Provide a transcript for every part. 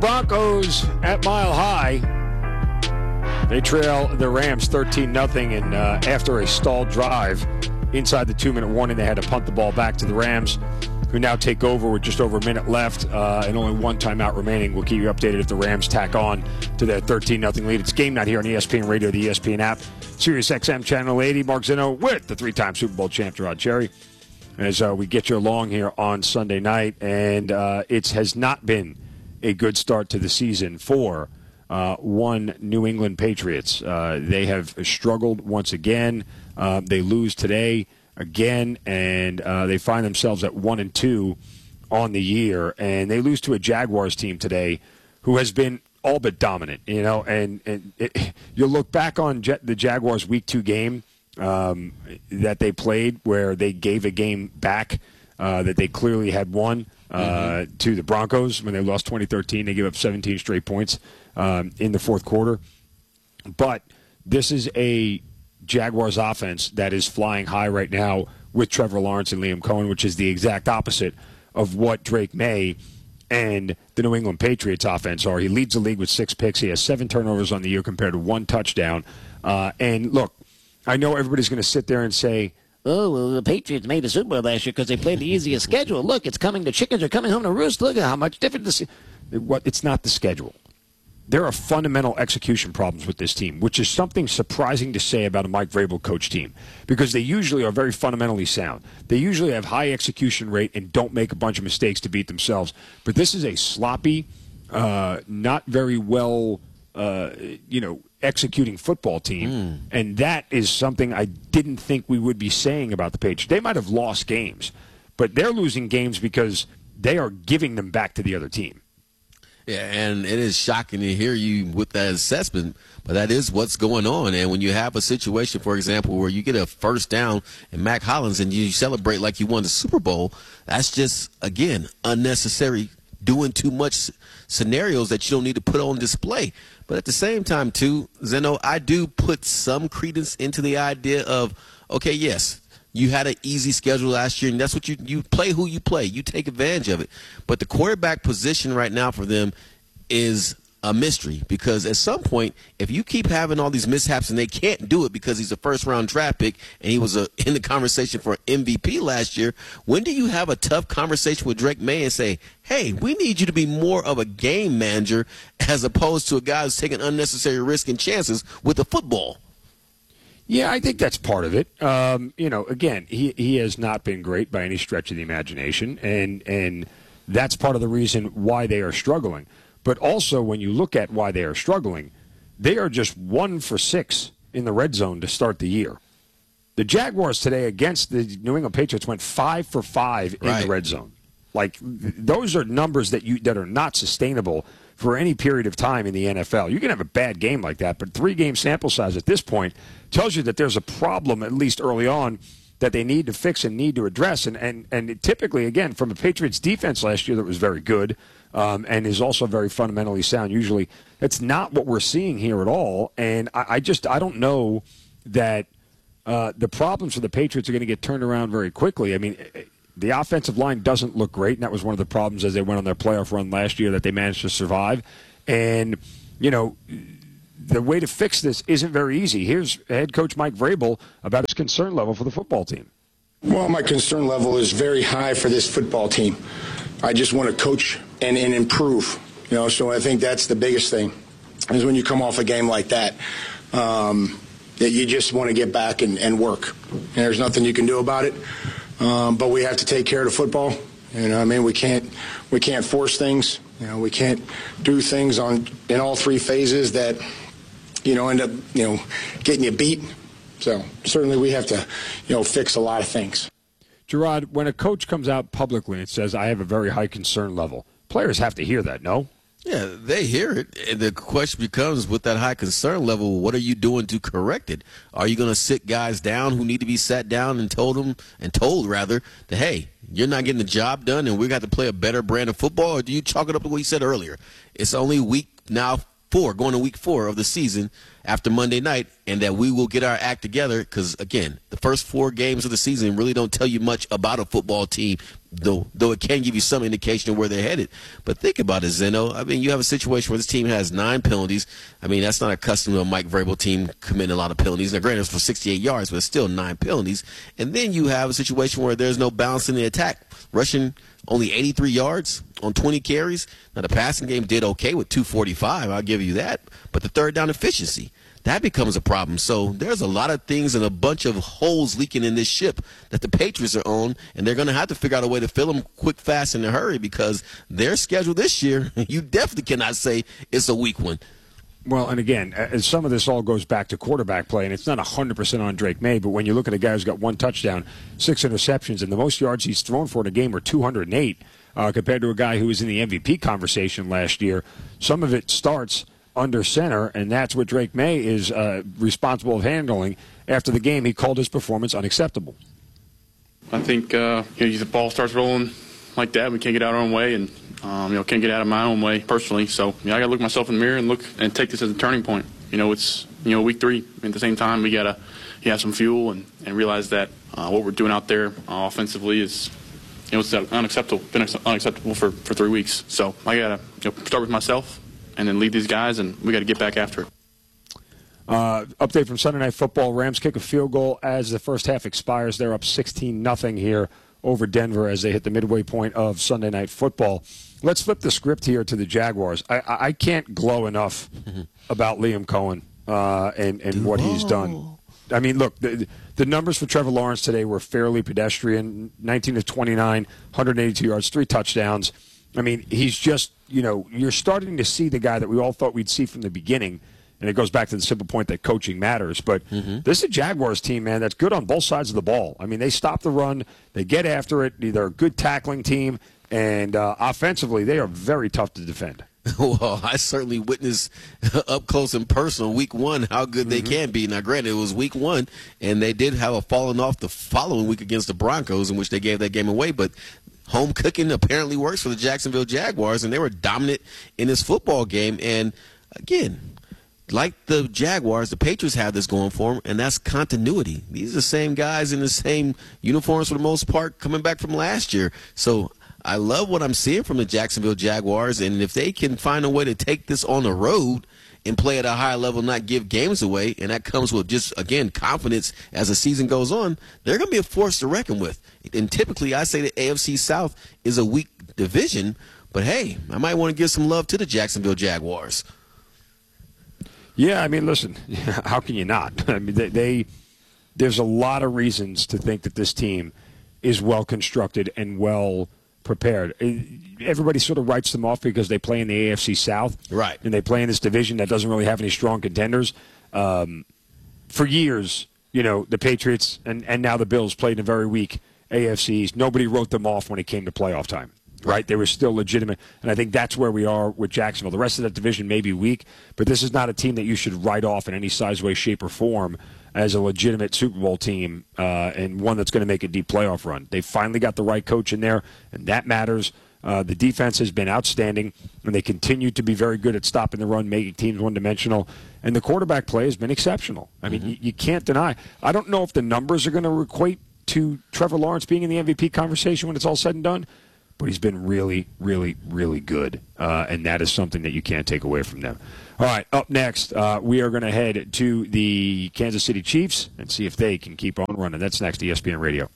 Broncos at Mile High. They trail the Rams 13-0, and after a stalled drive inside the 2-minute warning, they had to punt the ball back to the Rams, who now take over with just over a minute left and only one timeout remaining. We'll keep you updated if the Rams tack on to that 13-0 lead. It's Game Night here on ESPN Radio, the ESPN app, Sirius XM Channel 80. Mark Zinno with the three-time Super Bowl champ, Gerard Cherry, as we get you along here on Sunday night. And it has not been a good start to the season for one New England Patriots. They have struggled once again. They lose today again, and they find themselves at 1-2 on the year. And they lose to a Jaguars team today who has been all but dominant, you know. And you look back on the Jaguars' Week 2 game that they played, where they gave a game back that they clearly had won to the Broncos when they lost 2013. They gave up 17 straight points in the fourth quarter. But this is a Jaguars offense that is flying high right now with Trevor Lawrence and Liam Cohen, which is the exact opposite of what Drake May and the New England Patriots offense are. He leads the league with 6 picks. He has 7 turnovers on the year compared to 1 touchdown. And look, I know everybody's going to sit there and say, oh, well, the Patriots made the Super Bowl last year because they played the easiest schedule. Look, it's coming. The chickens are coming home to roost. Look at how much different this is. It's not the schedule. There are fundamental execution problems with this team, which is something surprising to say about a Mike Vrabel coach team, because they usually are very fundamentally sound. They usually have high execution rate and don't make a bunch of mistakes to beat themselves. But this is a sloppy, not very well, executing football team, and that is something I didn't think we would be saying about the Patriots. They might have lost games, but they're losing games because they are giving them back to the other team. Yeah, and it is shocking to hear you with that assessment, but that is what's going on. And when you have a situation, for example, where you get a first down in Mac Hollins and you celebrate like you won the Super Bowl, that's just, again, unnecessary, doing too much scenarios that you don't need to put on display. But at the same time, too, Zeno, I do put some credence into the idea of, okay, yes, you had an easy schedule last year, and that's what you play who you play. You take advantage of it. But the quarterback position right now for them is a mystery, because at some point, if you keep having all these mishaps and they can't do it because he's a first-round draft pick and he was in the conversation for MVP last year, when do you have a tough conversation with Drake May and say, hey, we need you to be more of a game manager as opposed to a guy who's taking unnecessary risks and chances with the football? Yeah, I think that's part of it. Again, he has not been great by any stretch of the imagination, and that's part of the reason why they are struggling. But also, when you look at why they are struggling, they are just 1 for 6 in the red zone to start the year. The Jaguars today against the New England Patriots went 5 for 5 in the red zone. Like, those are numbers that are not sustainable for any period of time in the NFL. You can have a bad game like that, but 3-game sample size at this point tells you that there's a problem, at least early on, that they need to fix and need to address. And typically, again, from a Patriots defense last year that was very good and is also very fundamentally sound, usually that's not what we're seeing here at all. And I don't know that the problems for the Patriots are going to get turned around very quickly. I mean, the offensive line doesn't look great, and that was one of the problems as they went on their playoff run last year that they managed to survive. And, the way to fix this isn't very easy. Here's head coach Mike Vrabel about his concern level for the football team. Well, my concern level is very high for this football team. I just want to coach and improve, so I think that's the biggest thing, is when you come off a game like that, that you just want to get back and work. And there's nothing you can do about it. But we have to take care of the football. We can't force things. We can't do things in all 3 phases that, end up, getting you beat. So certainly we have to, fix a lot of things. Gerard, when a coach comes out publicly and says, I have a very high concern level, players have to hear that, no? Yeah, they hear it. And the question becomes, with that high concern level, what are you doing to correct it? Are you going to sit guys down who need to be sat down and told that, hey, you're not getting the job done and we got to play a better brand of football? Or do you chalk it up to what you said earlier? It's only week now going to week 4 of the season after Monday night, and that we will get our act together because, again, the first 4 games of the season really don't tell you much about a football team, though it can give you some indication of where they're headed. But think about it, Zeno. I mean, you have a situation where this team has 9 penalties. I mean, that's not a custom to a Mike Vrabel team committing a lot of penalties. Now, granted, it's for 68 yards, but it's still 9 penalties. And then you have a situation where there's no balance in the attack, rushing only 83 yards on 20 carries. Now, the passing game did okay with 245. I'll give you that. But the third down efficiency, that becomes a problem. So there's a lot of things and a bunch of holes leaking in this ship that the Patriots are on, and they're going to have to figure out a way to fill them quick, fast, and in a hurry because their schedule this year, you definitely cannot say it's a weak one. Well, and again, some of this all goes back to quarterback play, and it's not 100% on Drake May, but when you look at a guy who's got 1 touchdown, 6 interceptions, and the most yards he's thrown for in a game are 208 compared to a guy who was in the MVP conversation last year, some of it starts under center, and that's what Drake May is responsible of handling. After the game, he called his performance unacceptable. I think the ball starts rolling like that, we can't get out our own way, and can't get out of my own way personally. So I got to look myself in the mirror and look and take this as a turning point. It's week 3. At the same time, we got to have some fuel and realize that what we're doing out there offensively is it's unacceptable. Been unacceptable for 3 weeks. So I got to start with myself and then lead these guys, and we got to get back after it. Update from Sunday Night Football. Rams kick a field goal as the first half expires. They're up 16-0 here over Denver as they hit the midway point of Sunday Night Football. Let's flip the script here to the Jaguars. I can't glow enough about Liam Cohen and what he's done. I mean, look, the numbers for Trevor Lawrence today were fairly pedestrian. 19 of 29, 182 yards, 3 touchdowns. I mean, he's just, you're starting to see the guy that we all thought we'd see from the beginning. And it goes back to the simple point that coaching matters. But this is a Jaguars team, man, that's good on both sides of the ball. I mean, they stop the run. They get after it. They're a good tackling team. And offensively, they are very tough to defend. Well, I certainly witnessed up close and personal week 1 how good they can be. Now, granted, it was week 1, and they did have a falling off the following week against the Broncos in which they gave that game away. But home cooking apparently works for the Jacksonville Jaguars, and they were dominant in this football game. And, again, like the Jaguars, the Patriots have this going for them, and that's continuity. These are the same guys in the same uniforms for the most part coming back from last year. So I love what I'm seeing from the Jacksonville Jaguars, and if they can find a way to take this on the road and play at a higher level, not give games away, and that comes with just, again, confidence as the season goes on, they're going to be a force to reckon with. And typically I say the AFC South is a weak division, but hey, I might want to give some love to the Jacksonville Jaguars. Yeah, I mean, listen, how can you not? I mean, there's a lot of reasons to think that this team is well constructed and well prepared. Everybody sort of writes them off because they play in the AFC South. Right. And they play in this division that doesn't really have any strong contenders. For years, the Patriots and now the Bills played in a very weak AFCs. Nobody wrote them off when it came to playoff time. Right? They were still legitimate, and I think that's where we are with Jacksonville. The rest of that division may be weak, but this is not a team that you should write off in any size, way, shape, or form as a legitimate Super Bowl team and one that's going to make a deep playoff run. They finally got the right coach in there, and that matters. The defense has been outstanding, and they continue to be very good at stopping the run, making teams one-dimensional, and the quarterback play has been exceptional. I mean, you can't deny. I don't know if the numbers are going to equate to Trevor Lawrence being in the MVP conversation when it's all said and done, but he's been really, really, really good, and that is something that you can't take away from them. All right, up next, we are going to head to the Kansas City Chiefs and see if they can keep on running. That's next, ESPN Radio.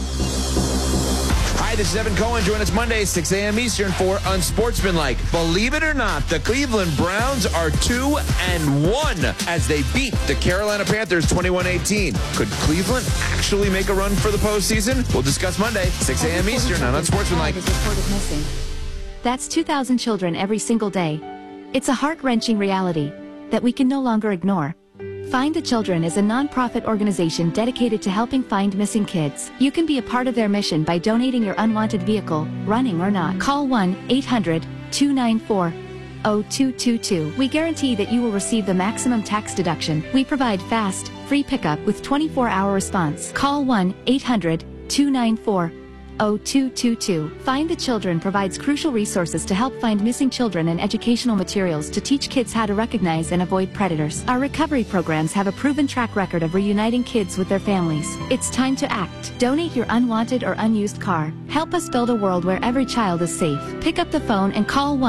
Hi, this is Evan Cohen. Join us Monday, 6 a.m. Eastern for Unsportsmanlike. Believe it or not, the Cleveland Browns are 2-1 as they beat the Carolina Panthers 21-18. Could Cleveland actually make a run for the postseason? We'll discuss Monday, 6 a.m. Eastern on Unsportsmanlike. That's 2,000 children every single day. It's a heart-wrenching reality that we can no longer ignore. Find the Children is a non-profit organization dedicated to helping find missing kids. You can be a part of their mission by donating your unwanted vehicle, running or not. Call 1-800-294-0222. We guarantee that you will receive the maximum tax deduction. We provide fast, free pickup with 24-hour response. Call 1-800-294-0222. 0222. Find the Children provides crucial resources to help find missing children and educational materials to teach kids how to recognize and avoid predators. Our recovery programs have a proven track record of reuniting kids with their families. It's time to act. Donate your unwanted or unused car. Help us build a world where every child is safe. Pick up the phone and call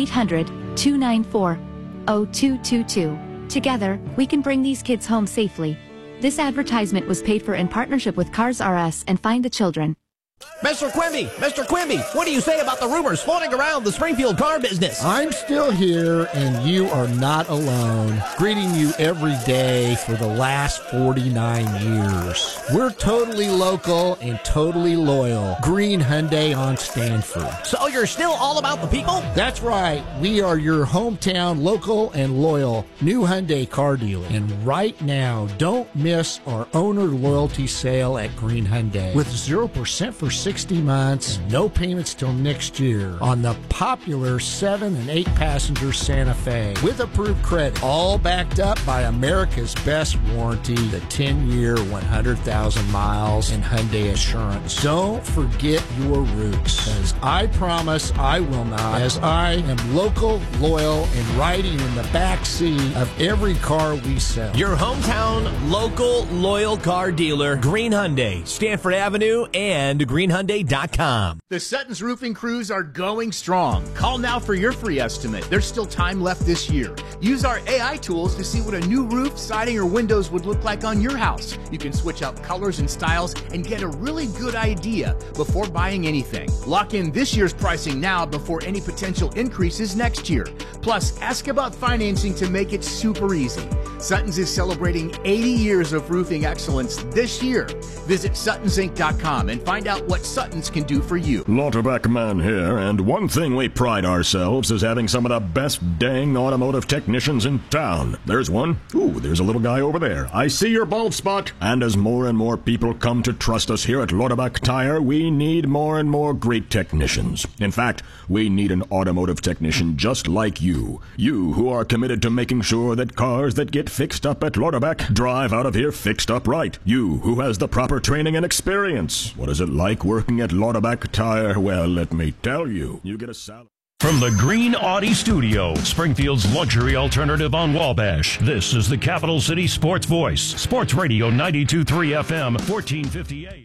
1-800-294-0222. Together, we can bring these kids home safely. This advertisement was paid for in partnership with Cars R Us and Find the Children. Mr. Quimby, what do you say about the rumors floating around the Springfield car business? I'm still here, and you are not alone. Greeting you every day for the last 49 years. We're totally local and totally loyal. Green Hyundai on Stanford. So you're still all about the people? That's right. We are your hometown local and loyal new Hyundai car dealer. And right now, don't miss our owner loyalty sale at Green Hyundai. With 0% for 60 months, no payments till next year on the popular 7 and 8 passenger Santa Fe with approved credit, all backed up by America's best warranty, the 10-year, 100,000 miles and Hyundai Assurance. Don't forget your roots, because I promise I will not, as I am local, loyal, and riding in the back seat of every car we sell. Your hometown, local, loyal car dealer, Green Hyundai, Stanford Avenue, and greenhyundai.com. The Sutton's roofing crews are going strong. Call now for your free estimate. There's still time left this year. Use our AI tools to see what a new roof, siding, or windows would look like on your house. You can switch out colors and styles and get a really good idea before buying anything. Lock in this year's pricing now before any potential increases next year. Plus, ask about financing to make it super easy. Sutton's is celebrating 80 years of roofing excellence this year. Visit SuttonsInc.com and find out what Sutton's can do for you. Lauterbach Man here, and one thing we pride ourselves is having some of the best dang automotive technicians in town. There's one. Ooh, there's a little guy over there. I see your bald spot. And as more and more people come to trust us here at Lauterbach Tire, we need more and more great technicians. In fact, we need an automotive technician just like you. You who are committed to making sure that cars that get fixed up at Lauterbach drive out of here fixed up right. You who has the proper training and experience. What is it like working at Lauterbach Tire? Well, let me tell you. You get a salary. From the Green Audi Studio, Springfield's luxury alternative on Wabash, this is the Capital City Sports Voice. Sports Radio 92.3 FM, 1458.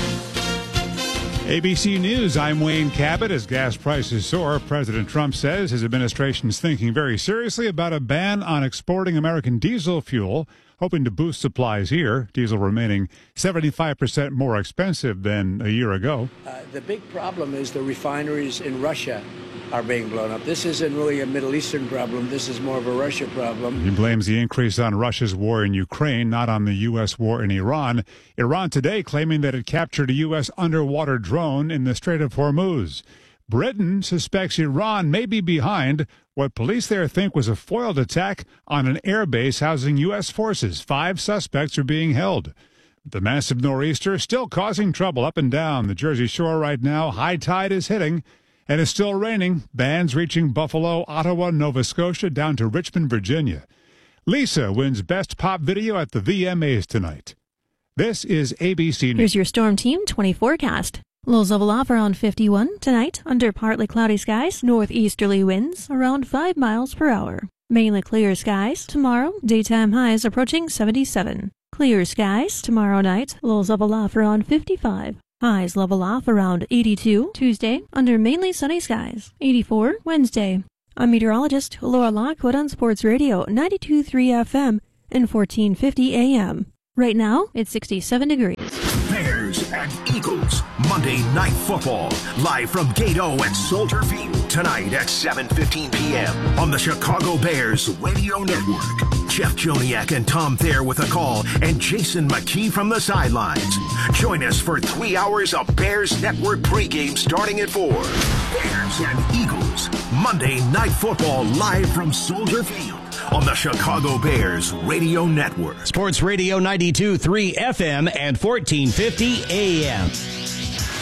ABC News, I'm Wayne Cabot. As gas prices soar, President Trump says his administration is thinking very seriously about a ban on exporting American diesel fuel, hoping to boost supplies here. Diesel remaining 75% more expensive than a year ago. The big problem is the refineries in Russia are being blown up. This isn't really a Middle Eastern problem. This is more of a Russia problem. He blames the increase on Russia's war in Ukraine, not on the U.S. war in Iran. Iran today claiming that it captured a U.S. underwater drone in the Strait of Hormuz. Britain suspects Iran may be behind what police there think was a foiled attack on an air base housing U.S. forces. 5 suspects are being held. The massive nor'easter still causing trouble up and down the Jersey Shore right now. High tide is hitting. And it's still raining. Bands reaching Buffalo, Ottawa, Nova Scotia, down to Richmond, Virginia. Lisa wins Best Pop Video at the VMAs tonight. This is ABC News. Here's your Storm Team 20 forecast. Lows level off around 51 tonight, under partly cloudy skies, northeasterly winds around 5 miles per hour. Mainly clear skies. Tomorrow, daytime highs approaching 77. Clear skies. Tomorrow night, lows level off around 55. Highs level off around 82 Tuesday, under mainly sunny skies. 84 Wednesday. I'm meteorologist Laura Lockwood on Sports Radio 92.3 FM and 1450 AM. Right now, it's 67 degrees. Bears and Eagles, Monday Night Football, live from Gate O at Soldier Field, tonight at 7:15 p.m. on the Chicago Bears Radio Network. Jeff Joniak and Tom Thayer with a call, and Jason McKee from the sidelines. Join us for 3 hours of Bears Network pregame starting at 4. Bears and Eagles, Monday Night Football, live from Soldier Field on the Chicago Bears Radio Network. Sports Radio 92.3 FM and 1450 AM.